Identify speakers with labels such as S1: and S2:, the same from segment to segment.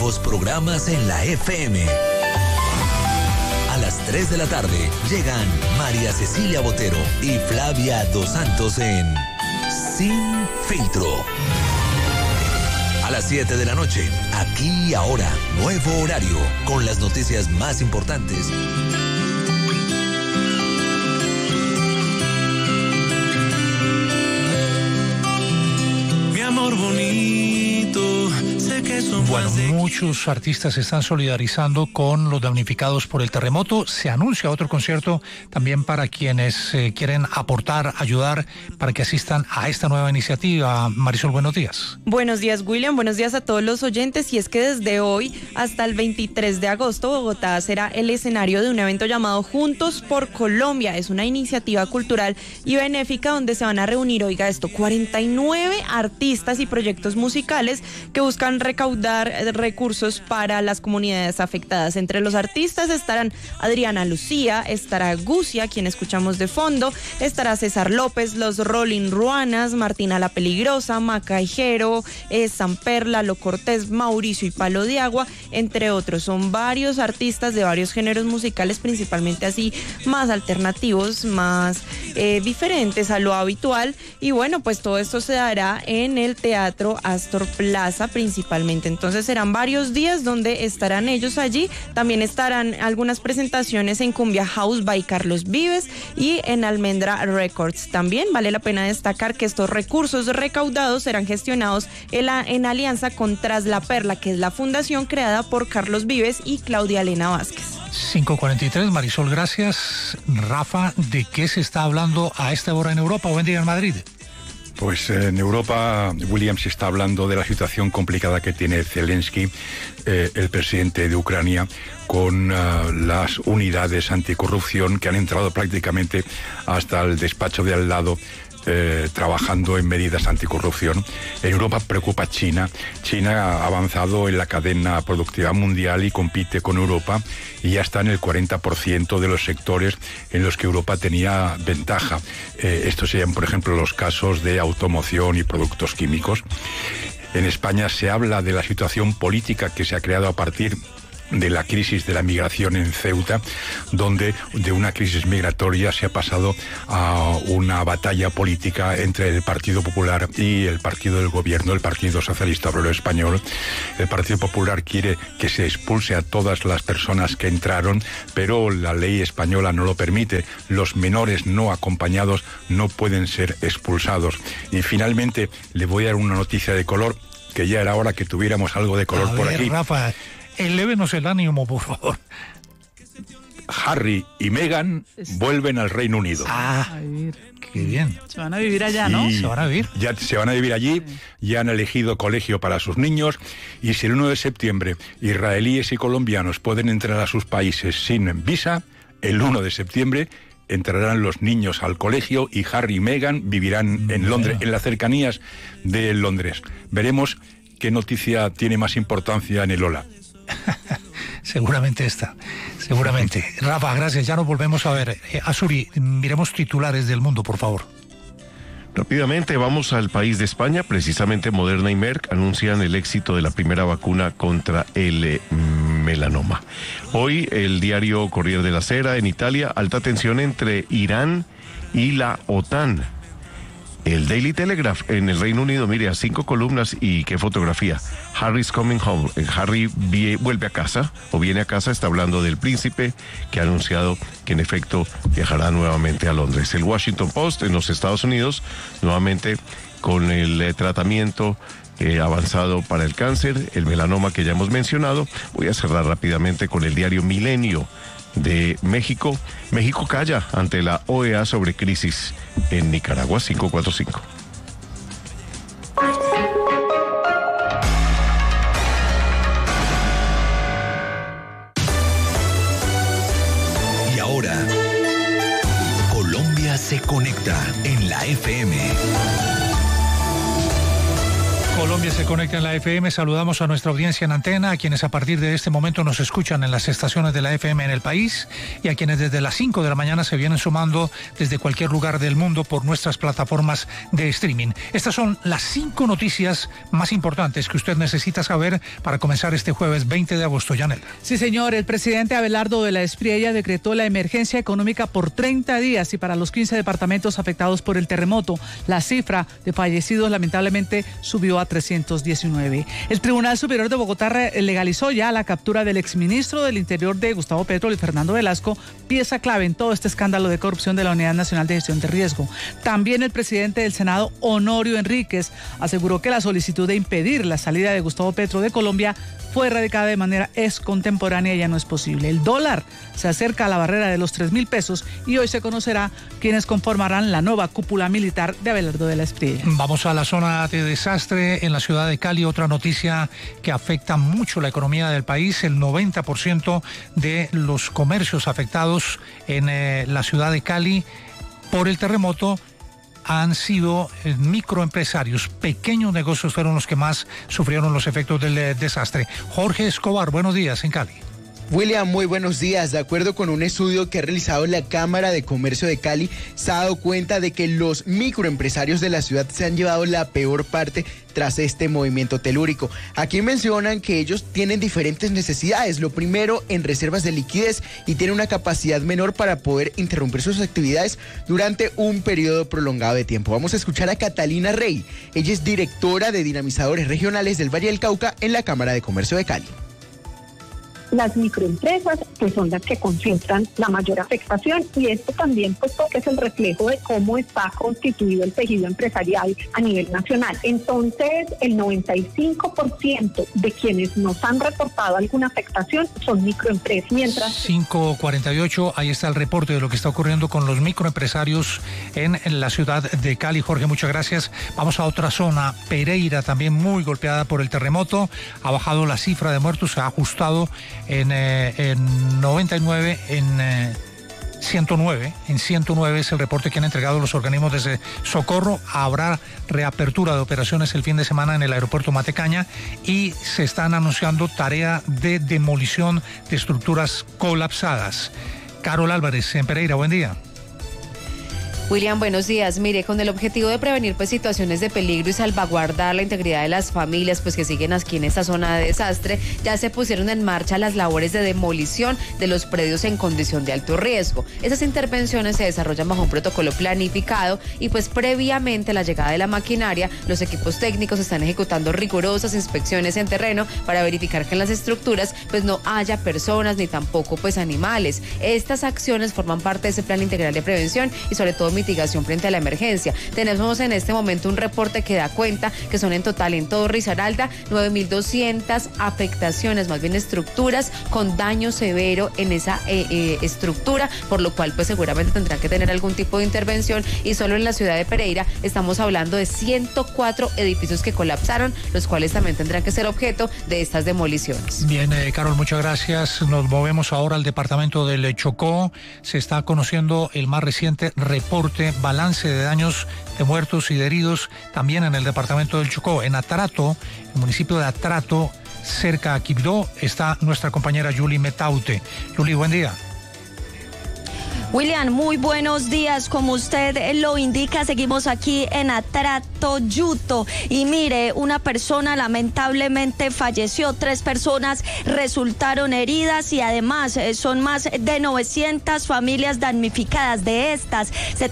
S1: nuevos programas en la FM. A las 3 de la tarde llegan María Cecilia Botero y Flavia Dos Santos en Sin Filtro. A las 7 de la noche, Aquí y Ahora, nuevo horario, con las noticias más importantes.
S2: Mi amor bonito, sé que son
S3: Bueno, muchos artistas se están solidarizando con los damnificados por el terremoto. Se anuncia otro concierto también para quienes quieren aportar, ayudar, para que asistan a esta nueva iniciativa. Marisol, buenos días.
S4: Buenos días, William. Buenos días a todos los oyentes. Y es que desde hoy hasta el 23 de agosto, Bogotá será el escenario de un evento llamado Juntos por Colombia. Es una iniciativa cultural y benéfica donde se van a reunir, oiga esto, 49 artistas y proyectos musicales que buscan recaudar recursos para las comunidades afectadas. Entre los artistas estarán Adriana Lucía, estará Gucia, quien escuchamos de fondo, estará César López, los Rolling Ruanas, Martina la Peligrosa, Macaijero, Samperla, Lo Cortés, Mauricio y Palo de Agua, entre otros. Son varios artistas de varios géneros musicales, principalmente así más alternativos, más diferentes a lo habitual. Y bueno, pues todo esto se dará en el Teatro Astor Plaza principalmente. Entonces serán varios días donde estarán ellos allí. También estarán algunas presentaciones en Cumbia House by Carlos Vives y en Almendra Records. También vale la pena destacar que estos recursos recaudados serán gestionados en alianza con Tras la Perla, que es la fundación creada por Carlos Vives y Claudia Elena Vázquez.
S3: 5:43, Marisol, gracias. Rafa, ¿de qué se está hablando a esta hora en Europa o en día en Madrid?
S5: Pues en Europa, William, se está hablando de la situación complicada que tiene Zelensky, el presidente de Ucrania, con las unidades anticorrupción que han entrado prácticamente hasta el despacho de al lado, trabajando en medidas anticorrupción. En Europa preocupa China. China ha avanzado en la cadena productiva mundial y compite con Europa y ya está en el 40% de los sectores en los que Europa tenía ventaja. Estos serían, por ejemplo, los casos de automoción y productos químicos. En España se habla de la situación política que se ha creado a partir de la crisis de la migración en Ceuta, donde de una crisis migratoria se ha pasado a una batalla política entre el Partido Popular y el partido del gobierno, el Partido Socialista Obrero Español. El Partido Popular quiere que se expulse a todas las personas que entraron, pero la ley española no lo permite. Los menores no acompañados no pueden ser expulsados. Y finalmente le voy a dar una noticia de color, que ya era hora que tuviéramos algo de color por aquí.
S3: Rafa, elévenos el ánimo, por favor.
S5: Harry y Meghan vuelven al Reino Unido.
S3: Qué bien.
S6: Se van a vivir allá, ¿no?
S3: Se van a vivir.
S5: Ya se van a vivir allí, ya han elegido colegio para sus niños, y si el 1 de septiembre israelíes y colombianos pueden entrar a sus países sin visa, el 1 de septiembre entrarán los niños al colegio y Harry y Meghan vivirán en Londres, en las cercanías de Londres. Veremos qué noticia tiene más importancia en el Ola.
S3: Seguramente esta, seguramente. Rafa, gracias, ya nos volvemos a ver. Azuri, miremos titulares del mundo, por favor.
S7: Rápidamente vamos al país de España. Precisamente Moderna y Merck anuncian el éxito de la primera vacuna contra el melanoma. Hoy el diario Corriere della Sera en Italia, alta tensión entre Irán y la OTAN. El Daily Telegraph en el Reino Unido, mire, a 5 columnas y qué fotografía. Harry's coming home. Harry vuelve a casa o viene a casa, está hablando del príncipe que ha anunciado que en efecto viajará nuevamente a Londres. El Washington Post en los Estados Unidos, nuevamente con el tratamiento avanzado para el cáncer, el melanoma que ya hemos mencionado. Voy a cerrar rápidamente con el diario Milenio de México. México calla ante la OEA sobre crisis en Nicaragua. 545.
S1: Y ahora, Colombia se conecta en la FM.
S3: Colombia se conecta en la FM. Saludamos a nuestra audiencia en antena, a quienes a partir de este momento nos escuchan en las estaciones de la FM en el país y a quienes desde las 5 de la mañana se vienen sumando desde cualquier lugar del mundo por nuestras plataformas de streaming. Estas son las 5 noticias más importantes que usted necesita saber para comenzar este jueves 20 de agosto. Yanela.
S6: Sí, señor. El presidente Abelardo de la Espriella decretó la emergencia económica por 30 días y para los 15 departamentos afectados por el terremoto. La cifra de fallecidos lamentablemente subió a 319. El Tribunal Superior de Bogotá legalizó ya la captura del exministro del Interior de Gustavo Petro y Fernando Velasco, pieza clave en todo este escándalo de corrupción de la Unidad Nacional de Gestión de Riesgo. También el presidente del Senado, Honorio Enríquez, aseguró que la solicitud de impedir la salida de Gustavo Petro de Colombia fue erradicada de manera contemporánea y ya no es posible. El dólar se acerca a la barrera de los 3.000 pesos y hoy se conocerá quiénes conformarán la nueva cúpula militar de Abelardo de la Espriella.
S3: Vamos a la zona de desastre en la ciudad de Cali. Otra noticia que afecta mucho la economía del país. El 90% de los comercios afectados en la ciudad de Cali por el terremoto han sido microempresarios, pequeños negocios fueron los que más sufrieron los efectos del desastre. Jorge Escobar, buenos días en Cali.
S8: William, muy buenos días. De acuerdo con un estudio que ha realizado la Cámara de Comercio de Cali, se ha dado cuenta de que los microempresarios de la ciudad se han llevado la peor parte tras este movimiento telúrico. Aquí mencionan que ellos tienen diferentes necesidades. Lo primero, en reservas de liquidez y tienen una capacidad menor para poder interrumpir sus actividades durante un periodo prolongado de tiempo. Vamos a escuchar a Catalina Rey. Ella es directora de dinamizadores regionales del Valle del Cauca en la Cámara de Comercio de Cali.
S9: Las microempresas pues son las que concentran la mayor afectación y esto también pues porque es el reflejo de cómo está constituido el tejido empresarial a nivel nacional. Entonces el 95% de quienes nos han reportado alguna afectación son microempresas. Mientras
S3: 5:48, ahí está el reporte de lo que está ocurriendo con los microempresarios en la ciudad de Cali. Jorge, muchas gracias. Vamos a otra zona, Pereira, también muy golpeada por el terremoto. Ha bajado la cifra de muertos, se ha ajustado en 99, en 109. En 109 es el reporte que han entregado los organismos de socorro. Habrá reapertura de operaciones el fin de semana en el aeropuerto Matecaña y se están anunciando tarea de demolición de estructuras colapsadas. Carol Álvarez, en Pereira, buen día.
S10: William, buenos días. Mire, con el objetivo de prevenir pues situaciones de peligro y salvaguardar la integridad de las familias pues que siguen aquí en esta zona de desastre, ya se pusieron en marcha las labores de demolición de los predios en condición de alto riesgo. Esas intervenciones se desarrollan bajo un protocolo planificado y pues previamente a la llegada de la maquinaria, los equipos técnicos están ejecutando rigurosas inspecciones en terreno para verificar que en las estructuras pues no haya personas ni tampoco pues animales. Estas acciones forman parte de ese plan integral de prevención y sobre todo mitigación frente a la emergencia. Tenemos en este momento un reporte que da cuenta que son en total en todo Risaralda 9.200 afectaciones, más bien estructuras con daño severo en esa estructura, por lo cual pues seguramente tendrán que tener algún tipo de intervención y solo en la ciudad de Pereira estamos hablando de 104 edificios que colapsaron, los cuales también tendrán que ser objeto de estas demoliciones.
S3: Bien, Carol, muchas gracias. Nos movemos ahora al departamento del Chocó. Se está conociendo el más reciente reporte, balance de daños, de muertos y de heridos también en el departamento del Chocó. En Atrato, el municipio de Atrato, cerca a Quibdó, está nuestra compañera Yuli Metaute. Yuli, buen día.
S11: William, muy buenos días. Como usted lo indica, seguimos aquí en Atrato, Yuto. Y mire, una persona lamentablemente falleció, 3 personas resultaron heridas y además son más de 900 familias damnificadas. De estas,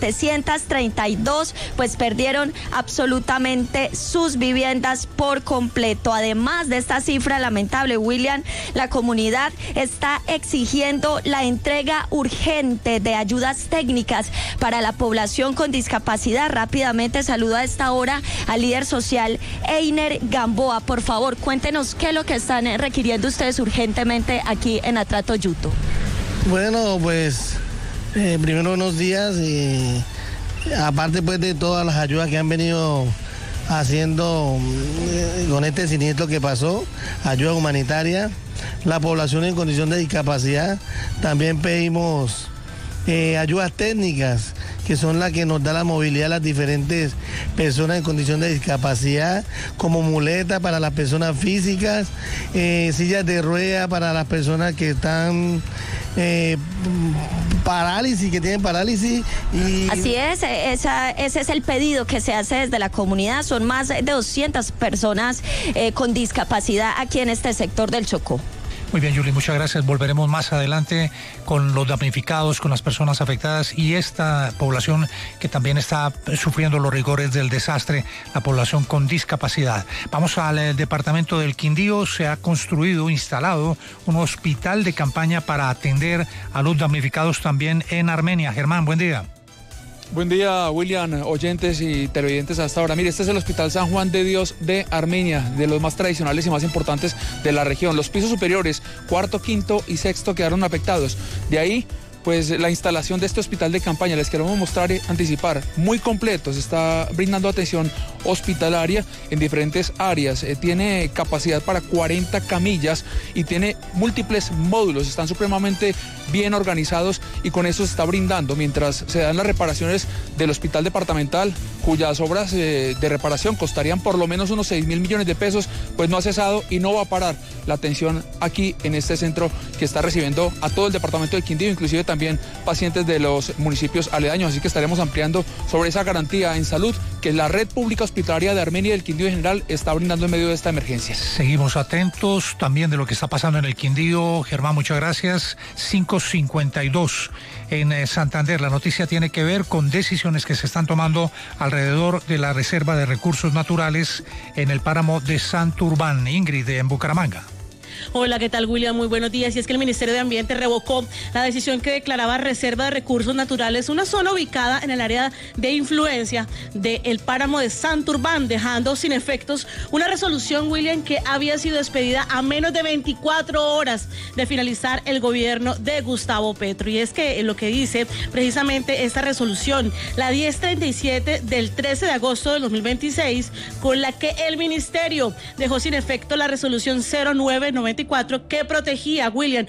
S11: 732 pues perdieron absolutamente sus viviendas por completo. Además de esta cifra lamentable, William, la comunidad está exigiendo la entrega urgente de ayudas técnicas para la población con discapacidad. Rápidamente saludo a esta hora al líder social Einer Gamboa. Por favor, cuéntenos qué es lo que están requiriendo ustedes urgentemente aquí en Atrato, Yuto.
S12: Bueno, pues primero buenos días y aparte pues de todas las ayudas que han venido haciendo con este siniestro que pasó, ayuda humanitaria, la población en condición de discapacidad, también pedimos ayudas técnicas, que son las que nos da la movilidad a las diferentes personas en condición de discapacidad, como muleta para las personas físicas, sillas de rueda para las personas que están parálisis, que tienen parálisis.
S11: Así es, ese es el pedido que se hace desde la comunidad. Son más de 200 personas con discapacidad aquí en este sector del Chocó.
S3: Muy bien, Yuli, muchas gracias. Volveremos más adelante con los damnificados, con las personas afectadas y esta población que también está sufriendo los rigores del desastre, la población con discapacidad. Vamos al departamento del Quindío. Se ha instalado un hospital de campaña para atender a los damnificados también en Armenia. Germán, buen día.
S13: Buen día, William, oyentes y televidentes hasta ahora. Mire, este es el Hospital San Juan de Dios de Armenia, de los más tradicionales y más importantes de la región. Los pisos superiores, cuarto, quinto y sexto, quedaron afectados. De ahí, pues la instalación de este hospital de campaña, les queremos mostrar y anticipar, muy completo, se está brindando atención hospitalaria en diferentes áreas, tiene capacidad para 40 camillas y tiene múltiples módulos, están supremamente bien organizados y con eso se está brindando mientras se dan las reparaciones del hospital departamental, cuyas obras de reparación costarían por lo menos unos 6.000 millones de pesos, pues no ha cesado y no va a parar la atención aquí en este centro que está recibiendo a todo el departamento del Quindío, inclusive también pacientes de los municipios aledaños, así que estaremos ampliando sobre esa garantía en salud que la red pública hospitalaria de Armenia y del Quindío en general está brindando en medio de esta emergencia.
S3: Seguimos atentos también de lo que está pasando en el Quindío. Germán, muchas gracias. 5:52 en Santander. La noticia tiene que ver con decisiones que se están tomando alrededor de la reserva de recursos naturales en el páramo de Santurbán. Ingrid, en Bucaramanga.
S14: Hola, ¿qué tal, William? Muy buenos días. Y es que el Ministerio de Ambiente revocó la decisión que declaraba reserva de recursos naturales una zona ubicada en el área de influencia del páramo de Santurbán, dejando sin efectos una resolución, William, que había sido expedida a menos de 24 horas de finalizar el gobierno de Gustavo Petro. Y es que lo que dice precisamente esta resolución, la 1037 del 13 de agosto del 2026, con la que el Ministerio dejó sin efecto la resolución 0994 que protegía, William,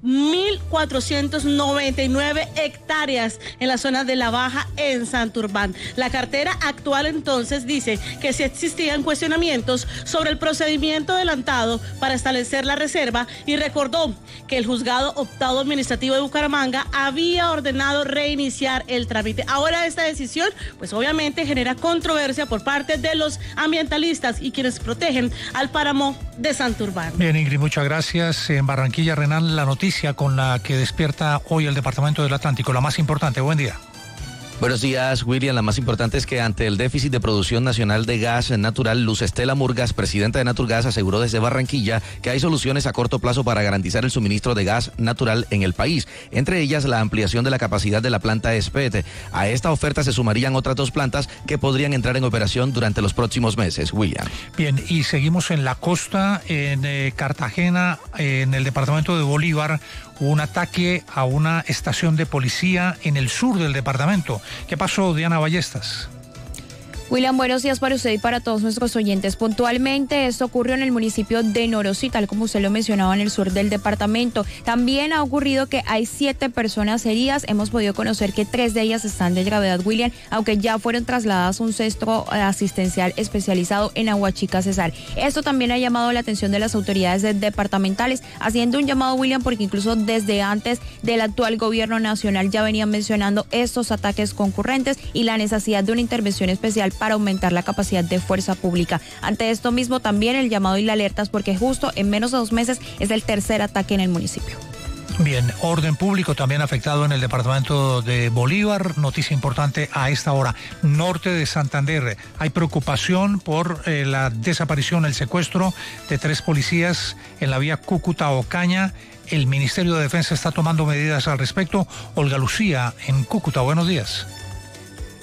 S14: 1.499 hectáreas en la zona de La Baja en Santurbán. La cartera actual entonces dice que si existían cuestionamientos sobre el procedimiento adelantado para establecer la reserva y recordó que el juzgado octavo administrativo de Bucaramanga había ordenado reiniciar el trámite. Ahora esta decisión pues obviamente genera controversia por parte de los ambientalistas y quienes protegen al páramo de Santurbán.
S3: Bien, Ingrid, muchas gracias. En Barranquilla, Renan, la noticia con la que despierta hoy el Departamento del Atlántico, la más importante. Buen día.
S15: Buenos días, William. La más importante es que ante el déficit de producción nacional de gas natural, Luz Estela Murgas, presidenta de Naturgas, aseguró desde Barranquilla que hay soluciones a corto plazo para garantizar el suministro de gas natural en el país, entre ellas la ampliación de la capacidad de la planta SPET. A esta oferta se sumarían otras 2 plantas que podrían entrar en operación durante los próximos meses. William.
S3: Bien, y seguimos en la costa, en Cartagena, en el departamento de Bolívar. Un ataque a una estación de policía en el sur del departamento. ¿Qué pasó, Diana Ballestas?
S16: William, buenos días para usted y para todos nuestros oyentes. Puntualmente, esto ocurrió en el municipio de Norosí, tal como usted lo mencionaba, en el sur del departamento. También ha ocurrido que hay 7 personas heridas. Hemos podido conocer que 3 de ellas están de gravedad, William, aunque ya fueron trasladadas a un centro asistencial especializado en Aguachica, Cesar. Esto también ha llamado la atención de las autoridades departamentales, haciendo un llamado, William, porque incluso desde antes del actual gobierno nacional ya venían mencionando estos ataques concurrentes y la necesidad de una intervención especial para aumentar la capacidad de fuerza pública. Ante esto mismo también el llamado y la alerta es porque justo en menos de 2 meses es el tercer ataque en el municipio.
S3: Bien, orden público también afectado en el departamento de Bolívar. Noticia importante a esta hora. Norte de Santander. Hay preocupación por la desaparición, el secuestro de 3 policías en la vía Cúcuta-Ocaña. El Ministerio de Defensa está tomando medidas al respecto. Olga Lucía, en Cúcuta, buenos días.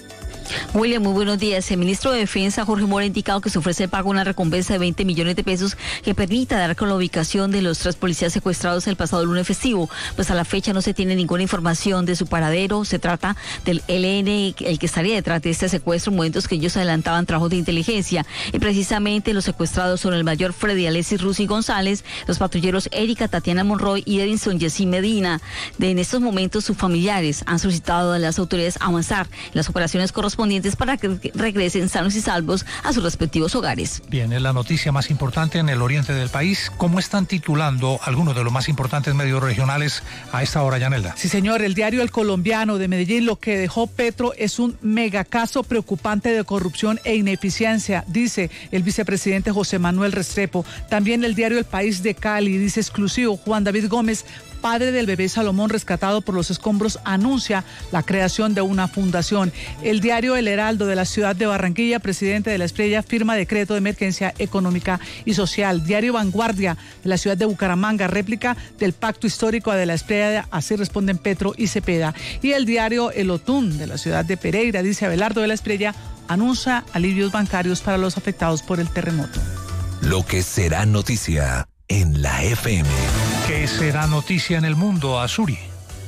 S17: William, muy buenos días. El ministro de Defensa, Jorge Mora, ha indicado que se ofrece el pago de una recompensa de 20 millones de pesos que permita dar con la ubicación de los 3 policías secuestrados el pasado lunes festivo. Pues a la fecha no se tiene ninguna información de su paradero. Se trata del ELN, el que estaría detrás de este secuestro, en momentos que ellos adelantaban trabajos de inteligencia. Y precisamente los secuestrados son el mayor Freddy Alexis Rusi González, los patrulleros Erika Tatiana Monroy y Edinson Jessy Medina. En estos momentos sus familiares han solicitado a las autoridades avanzar en las operaciones correspondientes para que regresen sanos y salvos a sus respectivos hogares.
S3: Bien, es la noticia más importante en el oriente del país. ¿Cómo están titulando algunos de los más importantes medios regionales a esta hora, Yanelda?
S6: Sí, señor, el diario El Colombiano de Medellín: lo que dejó Petro es un megacaso preocupante de corrupción e ineficiencia, dice el vicepresidente José Manuel Restrepo. También el diario El País de Cali dice exclusivo: Juan David Gómez, padre del bebé Salomón rescatado por los escombros, anuncia la creación de una fundación. El diario El Heraldo de la ciudad de Barranquilla: presidente de la Espriella firma decreto de emergencia económica y social. Diario Vanguardia de la ciudad de Bucaramanga: réplica del pacto histórico de la Espriella, así responden Petro y Cepeda. Y el diario El Otún de la ciudad de Pereira dice: Abelardo de la Espriella anuncia alivios bancarios para los afectados por el terremoto.
S1: Lo que será noticia en la FM.
S3: ¿Qué será noticia en el mundo, Azuri?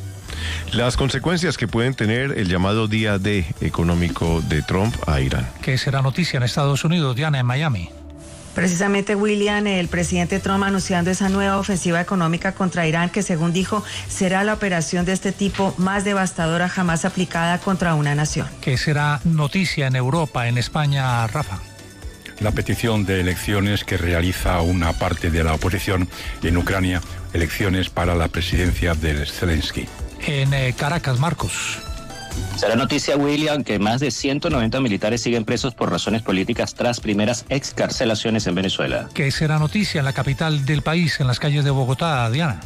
S7: Las consecuencias que pueden tener el llamado día D económico de Trump a Irán.
S3: ¿Qué será noticia en Estados Unidos, Diana, en Miami?
S18: Precisamente, William, el presidente Trump anunciando esa nueva ofensiva económica contra Irán, que según dijo será la operación de este tipo más devastadora jamás aplicada contra una nación.
S3: ¿Qué será noticia en Europa, en España, Rafa?
S5: La petición de elecciones que realiza una parte de la oposición en Ucrania, elecciones para la presidencia de Zelensky.
S3: En Caracas, Marcos.
S19: Será noticia, William, que más de 190 militares siguen presos por razones políticas tras primeras excarcelaciones en Venezuela.
S3: ¿Qué será noticia en la capital del país, en las calles de Bogotá, Diana?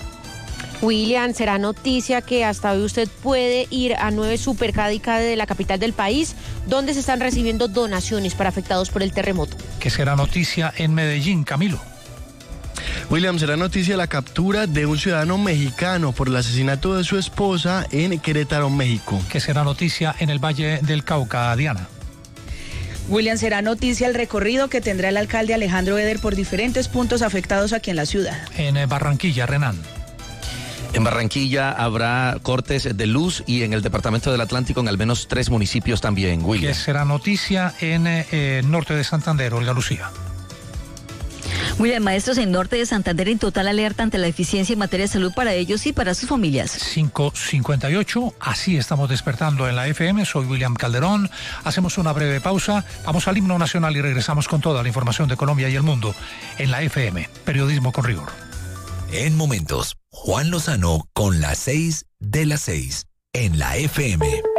S20: William, será noticia que hasta hoy usted puede ir a 9 Supercádica de la capital del país, donde se están recibiendo donaciones para afectados por el terremoto.
S3: ¿Qué será noticia en Medellín, Camilo?
S21: William, será noticia la captura de un ciudadano mexicano por el asesinato de su esposa en Querétaro, México.
S3: ¿Qué será noticia en el Valle del Cauca, Diana?
S22: William, será noticia el recorrido que tendrá el alcalde Alejandro Eder por diferentes puntos afectados aquí en la ciudad.
S3: En Barranquilla, Renan.
S15: En Barranquilla habrá cortes de luz y en el departamento del Atlántico en al menos 3 municipios también, William.
S3: ¿Qué será noticia en norte de Santander, Olga Lucía?
S17: William, maestros en norte de Santander en total alerta ante la eficiencia en materia de salud para ellos y para sus familias.
S3: 5:58, así estamos despertando en la FM. Soy William Calderón. Hacemos una breve pausa, vamos al himno nacional y regresamos con toda la información de Colombia y el mundo en la FM. Periodismo con rigor.
S1: En momentos, Juan Lozano con las 6 de las 6 en la FM.